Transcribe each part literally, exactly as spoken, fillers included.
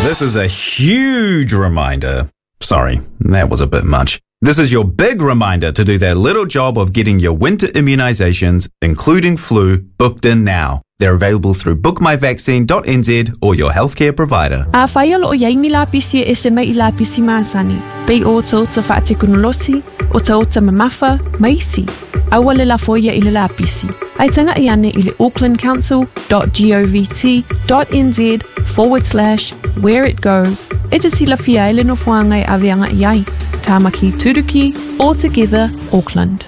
This is a huge reminder. Sorry, that was a bit much. This is your big reminder to do that little job of getting your winter immunisations, including flu, booked in now. They're available through book my vaccine dot n z or your healthcare provider. A whaia lo o yaimi la pisi e se mai i la pisi maasani. Pei o ta ota wha te kunolosi, o ta ota mamafa, maisi. Awale la foia i le la pisi. Ai tanga i ane i le auckland council dot govt dot n z forward slash where it goes. E te sila fia ele no fuanga i aweanga i ai. Tāmaki Turuki, all together Auckland.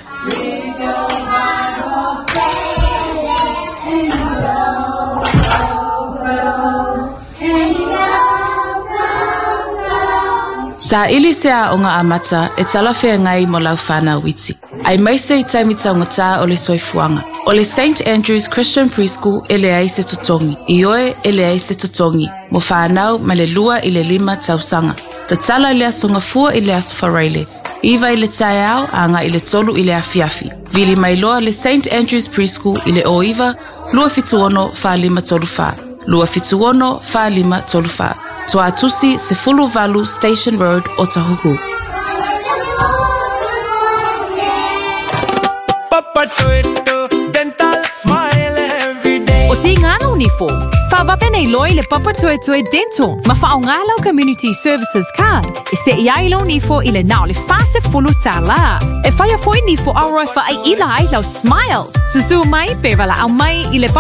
Sa ili sea o ngā amata e talawhea ngai mo lau whānau witi. Ai maise i taimita o ngata o le soifuanga. O le Saint Andrews Christian Preschool e le ai se tutongi. I oe e le ai se tutongi. Mo whānau ma le lua i le lima tausanga. Ta tala le asonga fua i le aswhareile. Iwa i le tae au, anga i le tolu i le afiafi. Vili mai loa le Saint Andrews Preschool i le oiva, lua fituono wha lima tolu wha. Lua fituono wha lima tolu wha. Toa tusi se Fulu Valu Station Road o Tahuhu. Dental smile every day. O ti ngana uniform. Whawape nei loi le Papa Toe Toe Dental. Ma whaongalau Community Services Card. E se iai lo nifo i le nao le fase fulu tala. E whaia foi nifo auroi wha ai ila ai lau smile. Susu mai pe wala au mai i le Papa